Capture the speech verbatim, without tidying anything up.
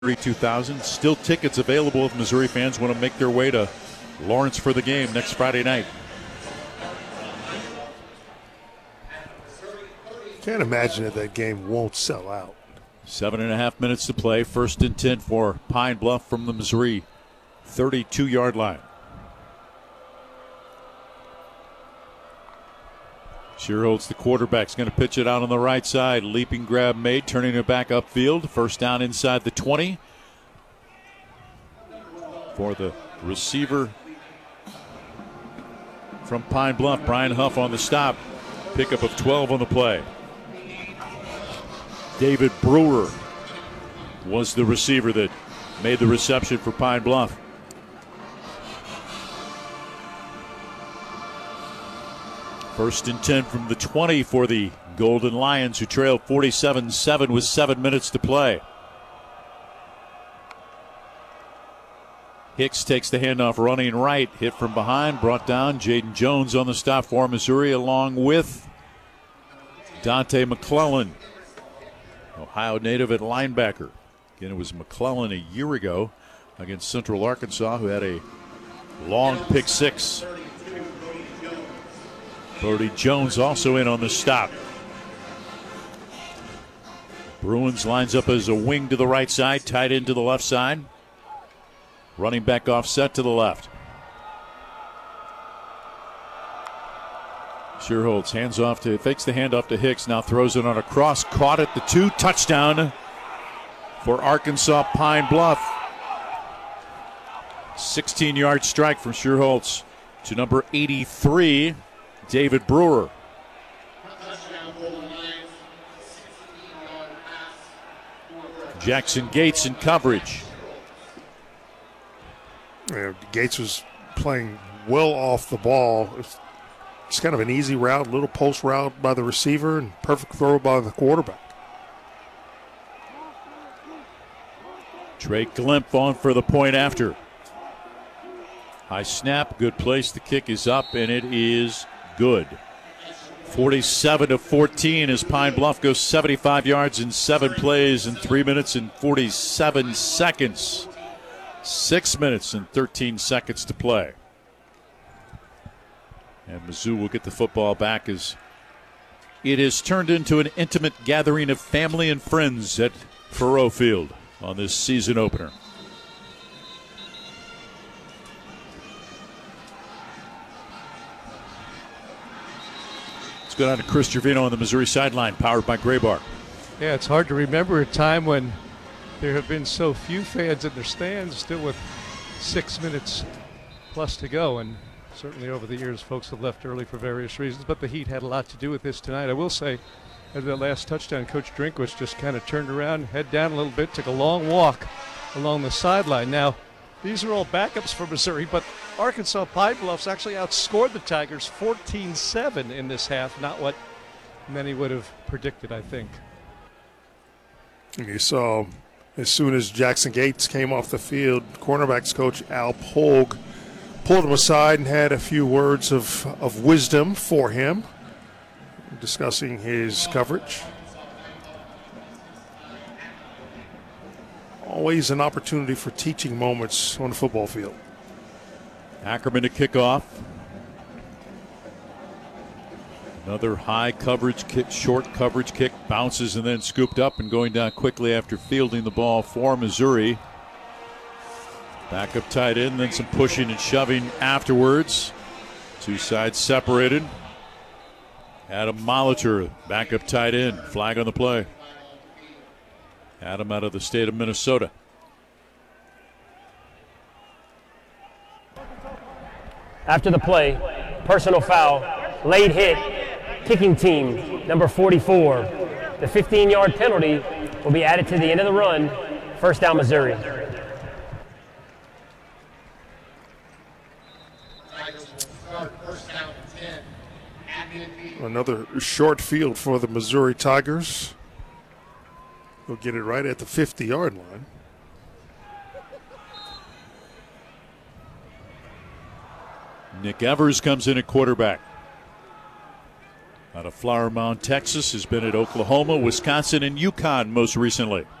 thirty-two thousand. Still tickets available if Missouri fans want to make their way to Lawrence for the game next Friday night. Can't imagine that that game won't sell out. Seven and a half minutes to play. First and ten for Pine Bluff from the Missouri thirty-two-yard line. Shearholtz, the quarterback's going to pitch it out on the right side. Leaping grab made, turning it back upfield. First down inside the twenty. For the receiver from Pine Bluff, Brian Huff on the stop. Pickup of twelve on the play. David Brewer was the receiver that made the reception for Pine Bluff. First and ten from the twenty for the Golden Lions, who trailed forty-seven seven with seven minutes to play. Hicks takes the handoff running right. Hit from behind, brought down. Jaden Jones on the stop for Missouri, along with Dante McClellan, Ohio native at linebacker. Again, it was McClellan a year ago against Central Arkansas, who had a long pick six. Brody Jones also in on the stop. Bruins lines up as a wing to the right side, tight end to the left side. Running back offset to the left. Shearholtz hands off to, fakes the handoff to Hicks, now throws it on a cross, caught at the two, touchdown for Arkansas Pine Bluff. sixteen-yard strike from Shearholtz to number eighty-three, David Brewer. Jackson Gates in coverage. Yeah, Gates was playing well off the ball. It's kind of an easy route, little post route by the receiver, and perfect throw by the quarterback. Trey Glimp on for the point after. High snap, good place. The kick is up, and it is good. forty-seven to fourteen as Pine Bluff goes seventy-five yards in seven plays in three minutes and forty-seven seconds. Six minutes and thirteen seconds to play. And Mizzou will get the football back as it has turned into an intimate gathering of family and friends at Faurot Field on this season opener. Let's go down to Chris Gervino on the Missouri sideline, powered by Graybar. Yeah, it's hard to remember a time when there have been so few fans in their stands, still with six minutes plus to go. And certainly over the years, folks have left early for various reasons, but the heat had a lot to do with this tonight. I will say, at that last touchdown, Coach Drinkwitz just kind of turned around, head down a little bit, took a long walk along the sideline. Now, these are all backups for Missouri, but Arkansas Pine Bluffs actually outscored the Tigers fourteen seven in this half, not what many would have predicted, I think. You saw, as soon as Jackson Gates came off the field, cornerbacks coach Al Polg pulled him aside and had a few words of, of wisdom for him, discussing his coverage. Always an opportunity for teaching moments on the football field. Ackerman to kick off. Another high coverage kick, short coverage kick, bounces and then scooped up and going down quickly after fielding the ball for Missouri. Back up tight end, then some pushing and shoving afterwards. Two sides separated. Adam Molitor back up tight end. Flag on the play. Adam out of the state of Minnesota. After the play, personal foul, late hit, kicking team, number forty-four. The fifteen-yard penalty will be added to the end of the run. First down, Missouri. Another short field for the Missouri Tigers. They'll get it right at the fifty-yard line. Nick Evers comes in at quarterback. Out of Flower Mound, Texas, has been at Oklahoma, Wisconsin, and UConn most recently.